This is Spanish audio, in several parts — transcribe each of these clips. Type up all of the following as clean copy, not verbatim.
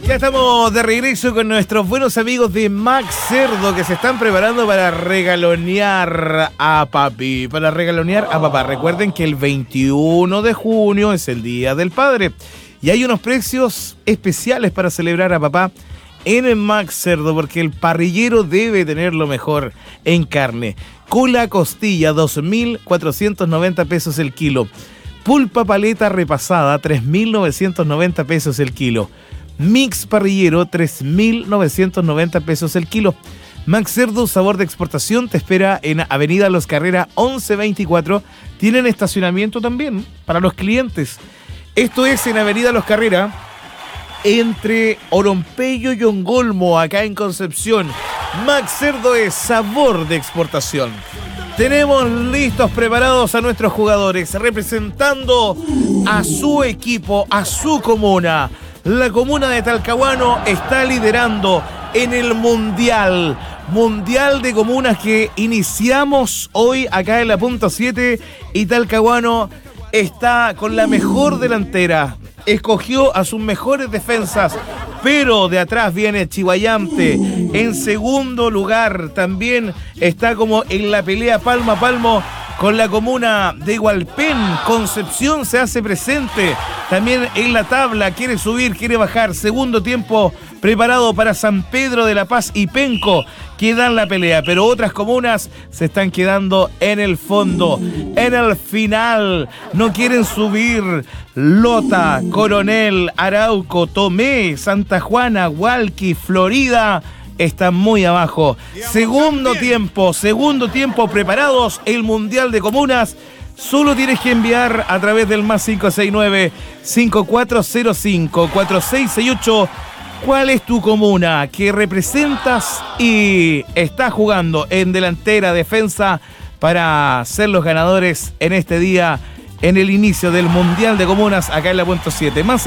Ya estamos de regreso con nuestros buenos amigos de Max Cerdo que se están preparando para regalonear a papi, para regalonear a papá. Recuerden que el 21 de junio es el Día del Padre y hay unos precios especiales para celebrar a papá en el Max Cerdo porque el parrillero debe tener lo mejor en carne. Cola costilla, 2.490 pesos el kilo. Pulpa paleta repasada, 3.990 pesos el kilo. Mix parrillero, 3.990 pesos el kilo. Max Cerdo, sabor de exportación, te espera en Avenida Los Carrera 1124. Tienen estacionamiento también para los clientes. Esto es en Avenida Los Carrera, entre Orompeyo y Ongolmo, acá en Concepción. Max Cerdo es sabor de exportación. Tenemos listos, preparados a nuestros jugadores, representando a su equipo, a su comuna. La comuna de Talcahuano está liderando en el Mundial de Comunas que iniciamos hoy acá en la punta 7 y Talcahuano está con la mejor delantera. Escogió a sus mejores defensas, pero de atrás viene Chihuayante. En segundo lugar también está como en la pelea palmo a palmo con la comuna de Hualpén. Concepción se hace presente también en la tabla, quiere subir, quiere bajar. Segundo tiempo preparado para San Pedro de la Paz y Penco, que dan la pelea, pero otras comunas se están quedando en el fondo, en el final. No quieren subir. Lota, Coronel, Arauco, Tomé, Santa Juana, Hualqui, Florida están muy abajo. Segundo tiempo, preparados el Mundial de Comunas. Solo tienes que enviar a través del más 569-5405-4668 cuál es tu comuna que representas y está jugando en delantera, defensa, para ser los ganadores en este día, en el inicio del Mundial de Comunas acá en la punto 7. Más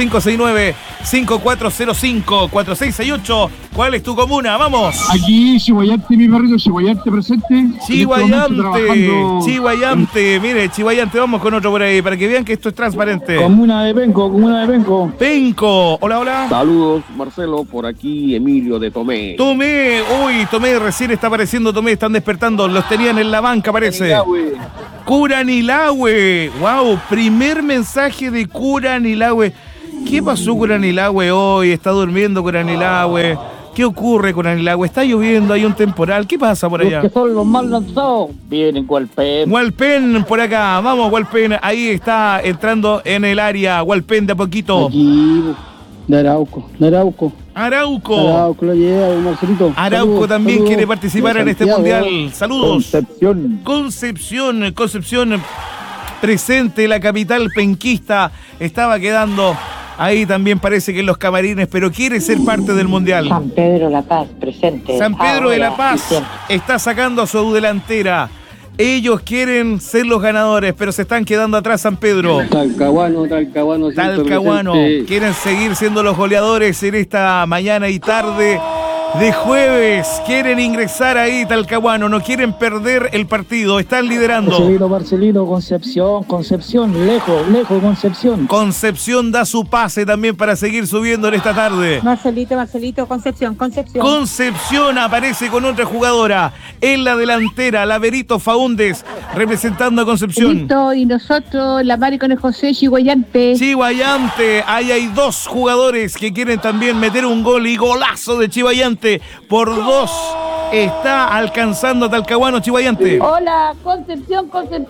569-5405-4668. ¿Cuál es tu comuna? ¡Vamos! Aquí, Chihuayante, mi barrio, Chihuayante presente. Chihuayante. Mire, Chihuayante, vamos con otro por ahí, para que vean que esto es transparente. Comuna de Penco. Penco, hola. Saludos, Marcelo, por aquí Emilio de Tomé. Tomé, recién está apareciendo Tomé, están despertando, los tenían en la banca, parece. Curanilahue, wow, primer mensaje de Curanilahue. ¿Qué pasó Curanilahue hoy? ¿Está durmiendo Curanilahue? ¿Qué ocurre Curanilahue? ¿Está lloviendo? ¿Hay un temporal? ¿Qué pasa por allá? Los que son los más lanzados vienen en Hualpén. Hualpén, por acá, vamos Hualpén, ahí está entrando en el área, Hualpén de a poquito. Aquí, de Arauco. Arauco lo lleva, Marcelito. Arauco también quiere participar en este mundial. Saludos. Concepción presente, la capital penquista estaba quedando ahí también, parece que en los camarines, pero quiere ser parte del mundial. San Pedro de la Paz presente. San Pedro de la Paz está sacando a su delantera. Ellos quieren ser los ganadores, pero se están quedando atrás San Pedro. Talcahuano. Quieren seguir siendo los goleadores en esta mañana y tarde de jueves. Quieren ingresar ahí Talcahuano, no quieren perder el partido, están liderando. Marcelino, Concepción, lejos, Concepción. Concepción da su pase también para seguir subiendo en esta tarde. Marcelito, Concepción. Concepción aparece con otra jugadora en la delantera, Laverito Faúndez, representando a Concepción. Listo, y nosotros, la Mari con el José, Chihuayante, ahí hay dos jugadores que quieren también meter un gol y golazo de Chihuayante. Por 2 está alcanzando a Talcahuano, Chihuayante. Hola, Concepción.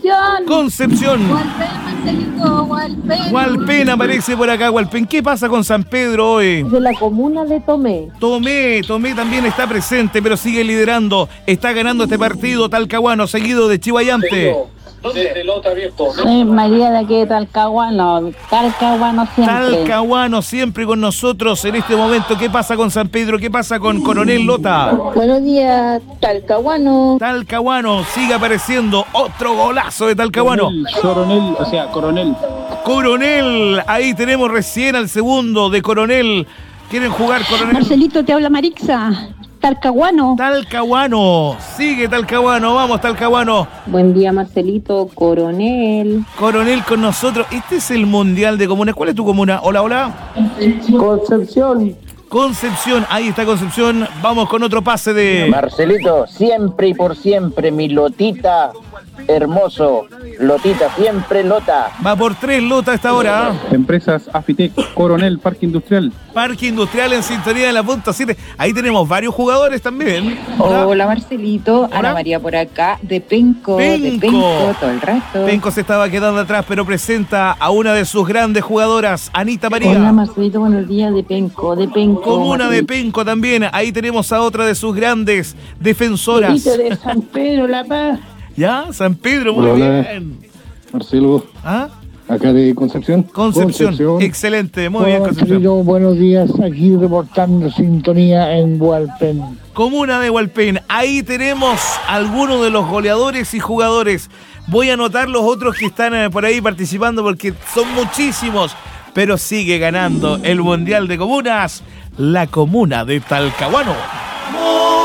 Hualpén aparece por acá, Hualpén. ¿Qué pasa con San Pedro hoy? De la comuna de Tomé. Tomé también está presente, pero sigue liderando. Está ganando este partido Talcahuano, seguido de Chihuayante. María de aquí de Talcahuano siempre. Talcahuano siempre con nosotros en este momento. ¿Qué pasa con San Pedro? ¿Qué pasa con Coronel Lota? Buenos días, Talcahuano. Sigue apareciendo otro golazo de Talcahuano. Coronel, ahí tenemos recién al segundo de Coronel. ¿Quieren jugar Coronel? Marcelito, te habla Marixa. Talcahuano, sigue Talcahuano, vamos Talcahuano. Buen día, Marcelito. Coronel con nosotros. Este es el Mundial de Comunas. ¿Cuál es tu comuna? Hola. Concepción, ahí está Concepción. Vamos con otro pase de... Marcelito, siempre y por siempre, mi Lotita hermoso. Lotita, siempre Lota. Va por 3 Lota a esta hora. Empresas Afitec, Coronel, Parque Industrial. Parque Industrial en sintonía de la punta 7. Ahí tenemos varios jugadores también. Hola Marcelito, Hola. Ana María por acá, de Penco, todo el rato. Penco se estaba quedando atrás, pero presenta a una de sus grandes jugadoras, Anita María. Hola Marcelito, buenos días, de Penco. Comuna de Penco también. Ahí tenemos a otra de sus grandes defensoras. de San Pedro, La Paz. Ya, San Pedro, muy Hola. bien. Marcelo, ¿Ah? acá de Concepción. Concepción. Excelente, muy bien, Concepción. Buenos días, aquí reportando sintonía en Hualpén. Comuna de Hualpén. Ahí tenemos algunos de los goleadores y jugadores. Voy a anotar los otros que están por ahí participando porque son muchísimos. Pero sigue ganando el Mundial de Comunas, la comuna de Talcahuano.